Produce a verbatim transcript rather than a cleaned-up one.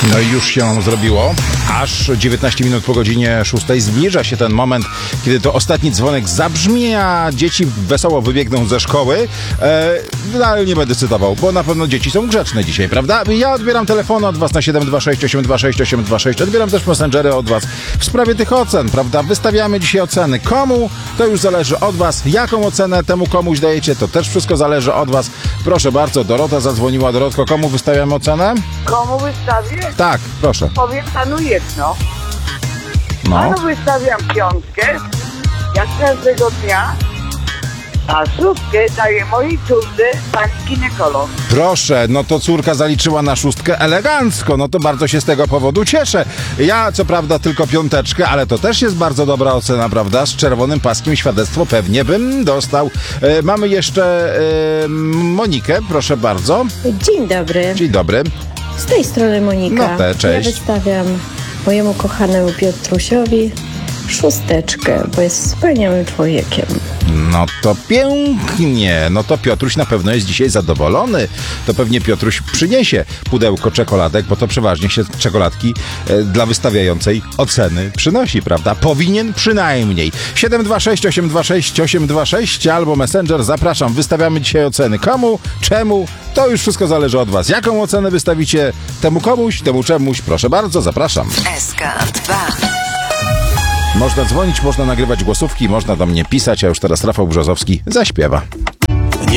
No i już się nam zrobiło. Aż dziewiętnaście minut po godzinie szóstej zbliża się ten moment, kiedy to ostatni dzwonek zabrzmi, a dzieci wesoło wybiegną ze szkoły. E, no, ale nie będę cytował, bo na pewno dzieci są grzeczne dzisiaj, prawda? Ja odbieram telefony od was na siedem dwa sześć osiem dwa sześć osiem dwa sześć. Odbieram też messengery od was w sprawie tych ocen, prawda? Wystawiamy dzisiaj oceny. Komu? To już zależy od was. Jaką ocenę temu komuś dajecie? To też wszystko zależy od was. Proszę bardzo, Dorota zadzwoniła. Dorotko, komu wystawiamy ocenę? Komu wystawię? Tak, proszę. Powiem panu jedno. No. Panu wystawiam piątkę, jak każdego dnia, a szóstkę daję mojej córce, pani ginekolog. Proszę, no to córka zaliczyła na szóstkę elegancko, no to bardzo się z tego powodu cieszę. Ja co prawda tylko piąteczkę, ale to też jest bardzo dobra ocena, prawda? Z czerwonym paskiem świadectwo pewnie bym dostał. E, mamy jeszcze e, Monikę, proszę bardzo. Dzień dobry. Dzień dobry. Z tej strony Monika. No te, cześć. Ja wystawiam mojemu kochanemu Piotrusiowi szósteczkę, bo jest wspaniałym człowiekiem. No to pięknie. No to Piotruś na pewno jest dzisiaj zadowolony. To pewnie Piotruś przyniesie pudełko czekoladek, bo to przeważnie się czekoladki e, dla wystawiającej oceny przynosi, prawda? Powinien przynajmniej. siedem dwa sześć osiem dwa sześć osiem dwa sześć albo Messenger. Zapraszam. Wystawiamy dzisiaj oceny. Komu? Czemu? To już wszystko zależy od was. Jaką ocenę wystawicie temu komuś, temu czemuś? Proszę bardzo, zapraszam. S K dwa. Można dzwonić, można nagrywać głosówki, można do mnie pisać, a już teraz Rafał Brzozowski zaśpiewa.